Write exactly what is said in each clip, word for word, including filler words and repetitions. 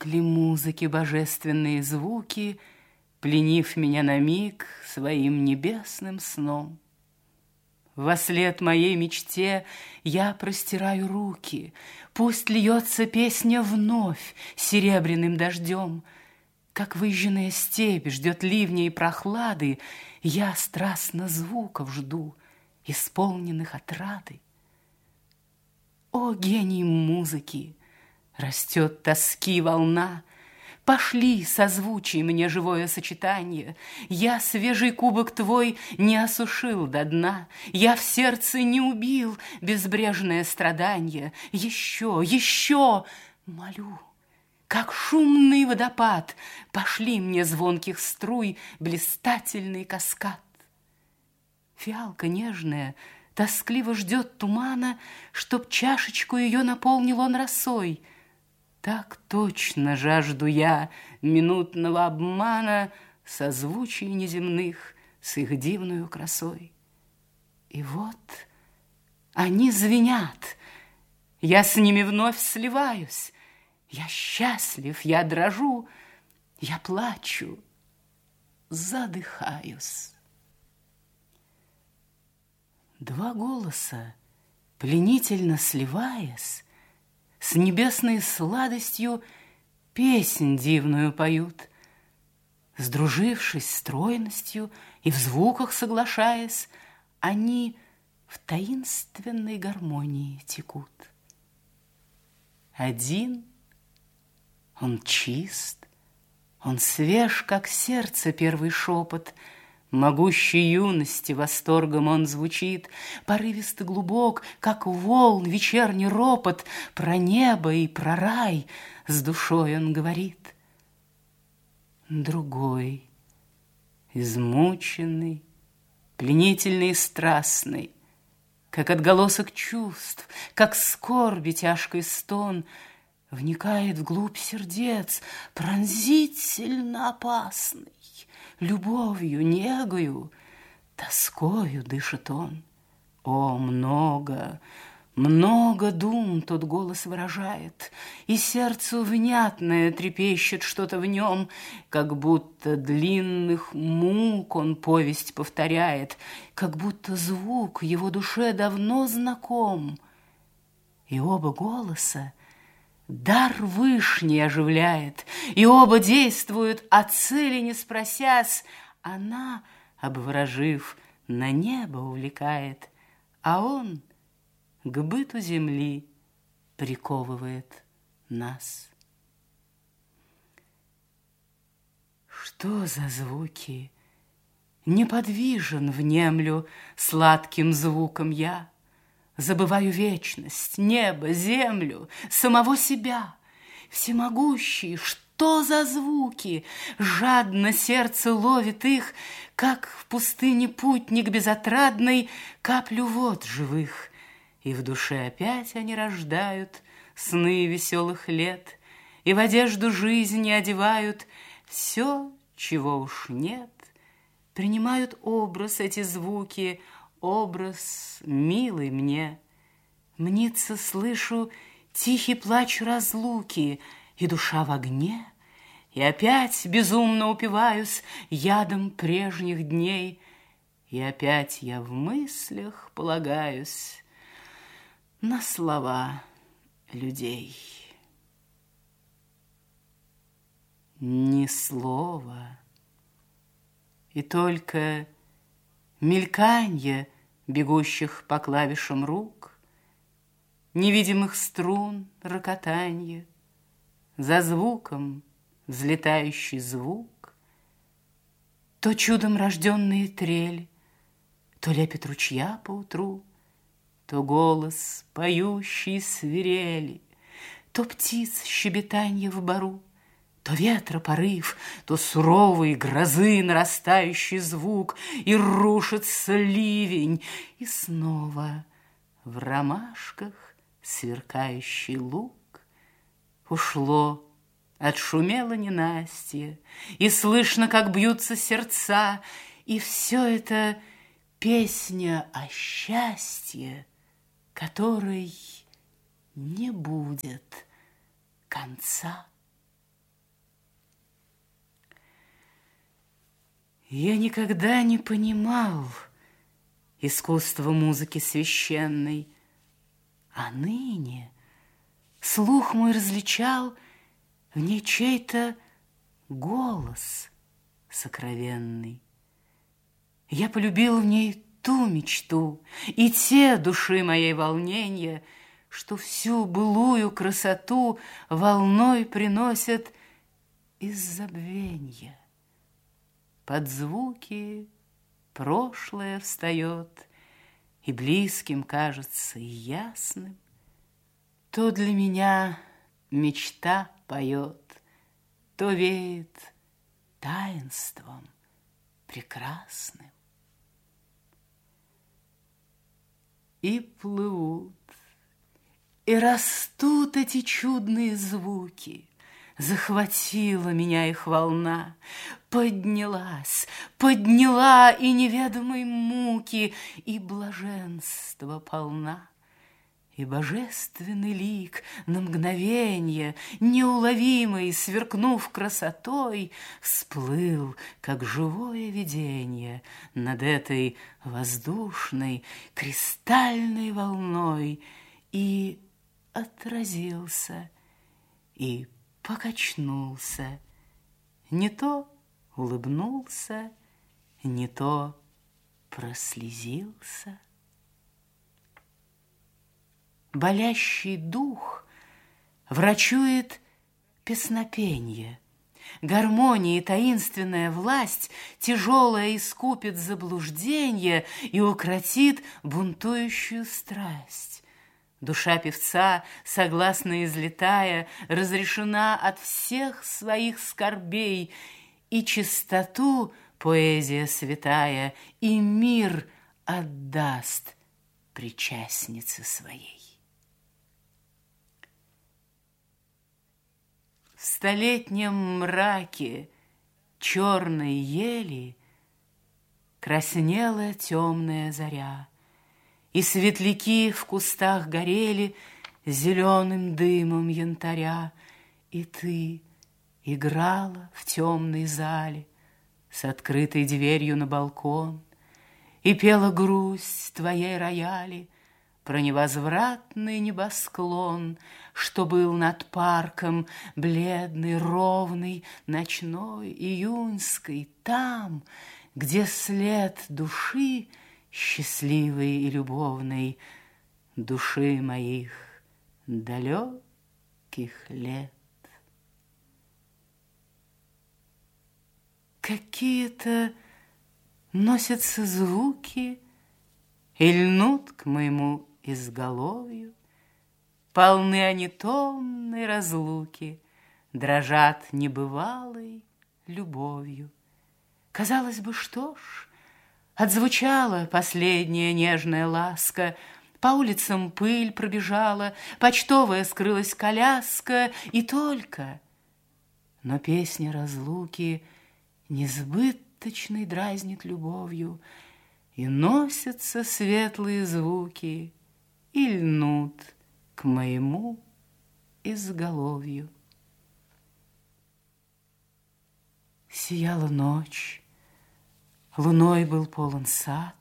Умолкли музыки божественные звуки, пленив меня на миг своим небесным сном. Вослед моей мечте я простираю руки, пусть льется песня вновь серебряным дождем. Как выжженная степь ждет ливня и прохлады, я страстно звуков жду, исполненных отрады. О, гений музыки! Растет тоски волна, пошли, созвучи мне живое сочетание. Я свежий кубок твой не осушил до дна, я в сердце не убил безбрежное страдание. Еще, еще, молю, как шумный водопад, пошли мне звонких струй блистательный каскад. Фиалка нежная тоскливо ждет тумана, чтоб чашечку ее наполнил он росой. Так точно жажду я минутного обмана созвучий неземных с их дивною красой. И вот они звенят, я с ними вновь сливаюсь. Я счастлив, я дрожу, я плачу, задыхаюсь. Два голоса, пленительно сливаясь, с небесной сладостью песнь дивную поют, сдружившись стройностью и в звуках соглашаясь, они в таинственной гармонии текут. Один, он чист, он свеж, как сердце первый шепот, могущей юности восторгом он звучит, порывисто глубок, как волн вечерний ропот, про небо и про рай с душой он говорит. Другой, измученный, пленительный и страстный, как отголосок чувств, как скорби тяжкий стон, вникает вглубь сердец, пронзительно опасный. Любовью, негою, тоскою дышит он. О, много, много дум тот голос выражает, и сердцу внятное трепещет что-то в нем, как будто длинных мук он повесть повторяет, как будто звук его душе давно знаком. И оба голоса дар вышний оживляет, и оба действуют, о цели не спросясь. Она, обворожив, на небо увлекает, а он к быту земли приковывает нас. Что за звуки? Неподвижен внемлю сладким звуком я. Забываю вечность, небо, землю, самого себя. Всемогущий, что за звуки? Жадно сердце ловит их, как в пустыне путник безотрадный каплю вод живых. И в душе опять они рождают сны веселых лет, и в одежду жизни одевают все, чего уж нет. Принимают образ эти звуки, образ милый мне. Мнится, слышу тихий плач разлуки, и душа в огне, и опять безумно упиваюсь ядом прежних дней, и опять я в мыслях полагаюсь на слова людей. Ни слова, и только мельканье бегущих по клавишам рук, невидимых струн рокотанье, за звуком взлетающий звук, то чудом рожденные трели, то лепет ручья поутру, то голос поющий свирели, то птиц щебетанье в бару, то ветра порыв, то суровой грозы нарастающий звук, и рушится ливень, и снова в ромашках сверкающий лук. Ушло, отшумело ненастье, и слышно, как бьются сердца, и все это песня о счастье, которой не будет конца. Я никогда не понимал искусства музыки священной, а ныне слух мой различал в ней чей-то голос сокровенный. Я полюбил в ней ту мечту и те души моей волнения, что всю былую красоту волной приносят из забвенья. Под звуки прошлое встает, и близким кажется, и ясным. То для меня мечта поет, то веет таинством прекрасным. И плывут, и растут эти чудные звуки. Захватила меня их волна, поднялась, подняла и неведомой муки, и блаженства полна. И божественный лик на мгновенье, неуловимый, сверкнув красотой, всплыл, как живое видение, над этой воздушной, кристальной волной и отразился, и покачнулся, не то улыбнулся, не то прослезился. Болящий дух врачует песнопенье, гармония и таинственная власть тяжелая искупит заблуждение и укротит бунтующую страсть. Душа певца, согласно излетая, разрешена от всех своих скорбей, и чистоту поэзия святая, и мир отдаст причастнице своей. В столетнем мраке черной ели краснела темная заря, и светляки в кустах горели зеленым дымом янтаря, и ты играла в темной зале с открытой дверью на балкон, и пела грусть твоей рояли про невозвратный небосклон, что был над парком бледный, ровный, ночной, июньской, там, где след души счастливой и любовной, души моих далеких лет. Какие-то носятся звуки и льнут к моему изголовью, полны они томной разлуки, дрожат небывалой любовью. Казалось бы, что ж, отзвучала последняя нежная ласка, по улицам пыль пробежала, почтовая скрылась коляска, и только. Но песня разлуки несбыточной дразнит любовью, и носятся светлые звуки и льнут к моему изголовью. Сияла ночь, луной был полон сад,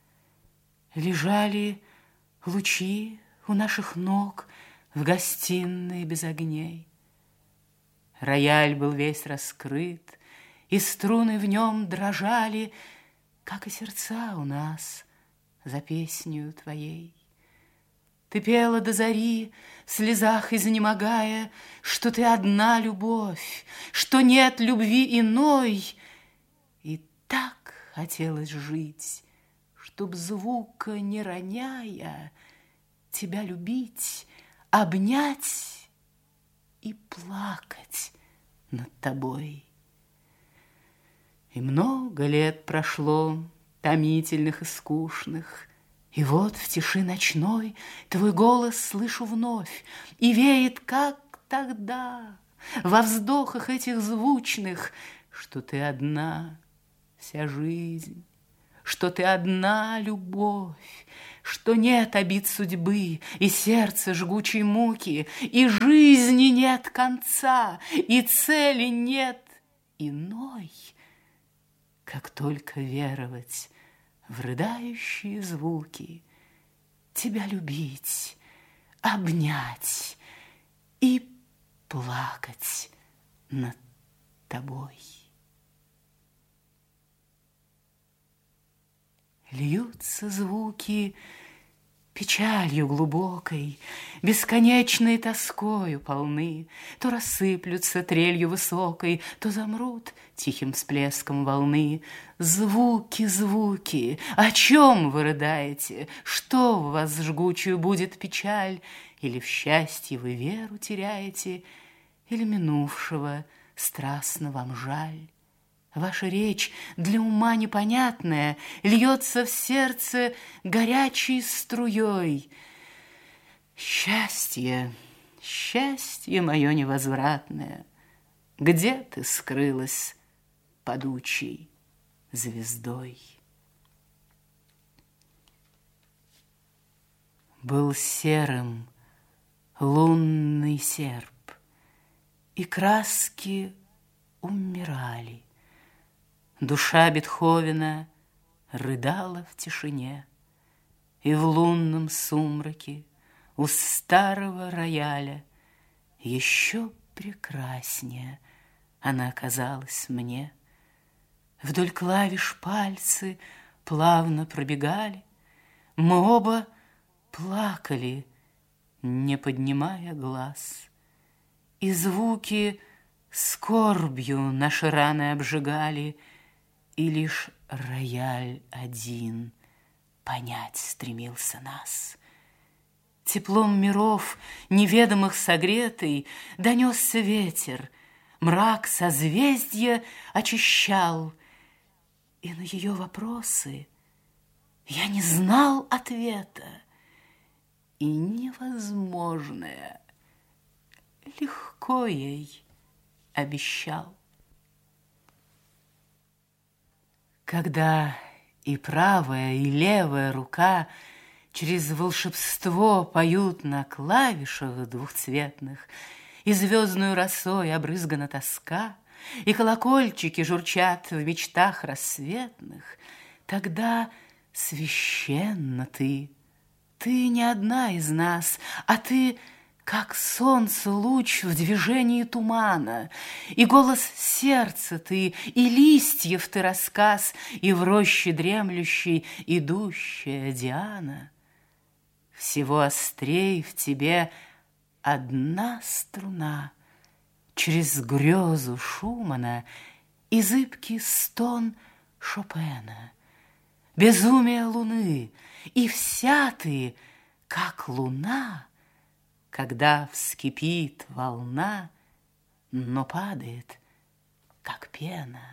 лежали лучи у наших ног в гостиной без огней. Рояль был весь раскрыт, и струны в нем дрожали, как и сердца у нас за песнью твоей. Ты пела до зари, в слезах изнемогая, что ты одна любовь, что нет любви иной. И так хотелось жить, чтоб звука не роняя, тебя любить, обнять и плакать над тобой. И много лет прошло, томительных и скучных, и вот в тиши ночной твой голос слышу вновь, и веет, как тогда, во вздохах этих звучных, что ты одна вся жизнь, что ты одна любовь, что нет обид судьбы и сердца жгучей муки, и жизни нет конца, и цели нет иной, как только веровать в рыдающие звуки, тебя любить, обнять и плакать над тобой. Льются звуки печалью глубокой, бесконечной тоскою полны, то рассыплются трелью высокой, то замрут тихим всплеском волны. Звуки, звуки, о чем вы рыдаете? Что в вас жгучую будет печаль? Или в счастье вы веру теряете, или минувшего страстно вам жаль? Ваша речь для ума непонятная льется в сердце горячей струей. Счастье, счастье мое невозвратное, где ты скрылась падучей звездой? Был серым лунный серп, и краски умирали. Душа Бетховена рыдала в тишине, и в лунном сумраке у старого рояля еще прекраснее она казалась мне. Вдоль клавиш пальцы плавно пробегали, мы оба плакали, не поднимая глаз, и звуки скорбью наши раны обжигали, и лишь рояль один понять стремился нас. Теплом миров, неведомых согретый, донесся ветер, мрак созвездья очищал, и на ее вопросы я не знал ответа, и невозможное легко ей обещал. Когда и правая, и левая рука через волшебство поют на клавишах двухцветных, и звездную росой обрызгана тоска, и колокольчики журчат в мечтах рассветных, тогда священна ты, ты не одна из нас, а ты как солнце луч в движении тумана, и голос сердца ты, и листьев ты рассказ, и в роще дремлющей идущая Диана. Всего острей в тебе одна струна, через грезу Шумана и зыбкий стон Шопена, безумие луны, и вся ты, как луна, когда вскипит волна, но падает, как пена.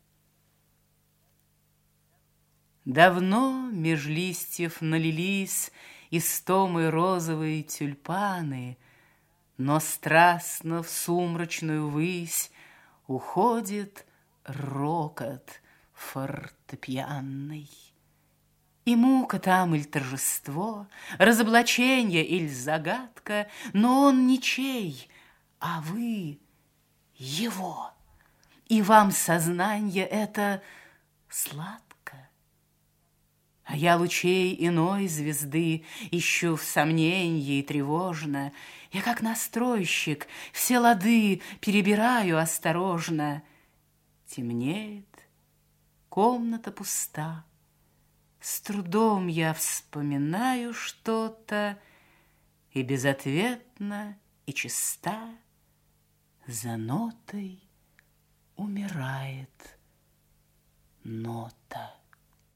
Давно меж листьев налились истомой розовые тюльпаны, но страстно в сумрачную высь уходит рокот фортепианный. И мука там, иль торжество, разоблаченье, иль загадка, но он ничей, а вы его, и вам сознанье это сладко. А я лучей иной звезды ищу в сомненье и тревожно, я, как настройщик, все лады перебираю осторожно. Темнеет, комната пуста, с трудом я вспоминаю что-то, и безответно, и чиста за нотой умирает нота.